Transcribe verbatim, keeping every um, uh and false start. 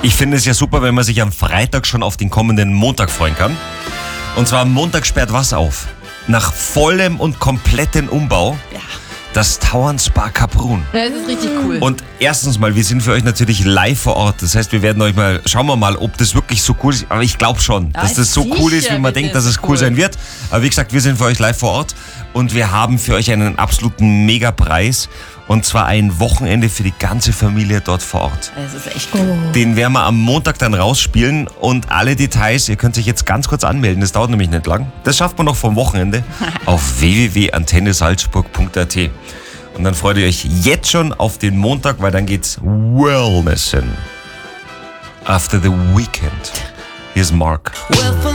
Ich finde es ja super, wenn man sich am Freitag schon auf den kommenden Montag freuen kann. Und zwar am Montag sperrt was auf? Nach vollem und kompletten Umbau. Ja. Das Tauern Spa Kaprun. Das ist richtig cool. Und erstens mal, wir sind für euch natürlich live vor Ort. Das heißt, wir werden euch mal, schauen wir mal, ob das wirklich so cool ist. Aber ich glaube schon, Ja, dass das so cool ist, sicher wie man wird denkt, das dass es cool, cool sein wird. Aber wie gesagt, wir sind für euch live vor Ort und wir haben für euch einen absoluten Megapreis. Und zwar ein Wochenende für die ganze Familie dort vor Ort. Das ist echt cool. Den werden wir am Montag dann rausspielen und alle Details, ihr könnt euch jetzt ganz kurz anmelden, das dauert nämlich nicht lang. Das schafft man noch vom Wochenende auf w w w punkt antenne salzburg punkt a t. Und dann freut ihr euch jetzt schon auf den Montag, weil dann geht's Wellnessen. After the weekend. Here's Mark. Well, for